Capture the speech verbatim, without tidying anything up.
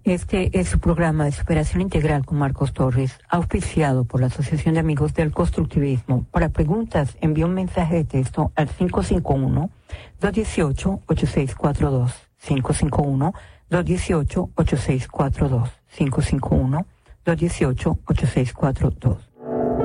Este es su programa de superación integral con Marcos Torres, auspiciado por la Asociación de Amigos del Constructivismo. Para preguntas, envía un mensaje de texto al cinco cinco uno, dos uno ocho, ocho seis cuatro dos. cinco cinco uno, dos uno ocho, ocho seis cuatro dos. cinco cinco uno, dos uno ocho, ocho seis cuatro dos.